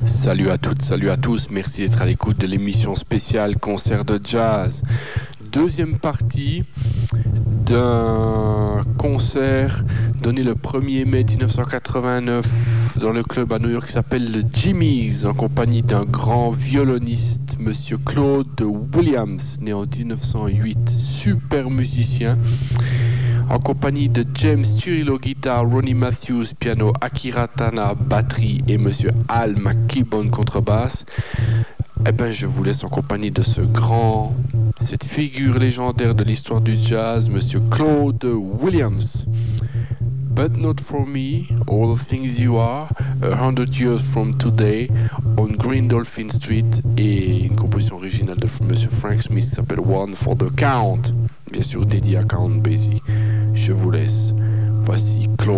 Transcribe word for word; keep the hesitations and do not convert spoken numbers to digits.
Salut à toutes, salut à tous, merci d'être à l'écoute de l'émission spéciale Concert de Jazz. Deuxième partie d'un concert donné le premier mai dix-neuf cent quatre-vingt-neuf dans le club à New York qui s'appelle le Jimmy's, en compagnie d'un grand violoniste, Monsieur Claude Williams, né en dix-neuf cent huit, super musicien, en compagnie de James Turillo guitare, Ronnie Matthews piano, Akira Tana batterie et Monsieur Al McKibbon contrebasse. Eh ben, je vous laisse en compagnie de ce grand, cette figure légendaire de l'histoire du jazz, Monsieur Claude Williams. But not for me, all the things you are, a hundred years from today, on Green Dolphin Street, et une composition originale de Monsieur Frank Smith qui s'appelle One for the Count, bien sûr dédié à Count Basie. Je vous laisse. Voici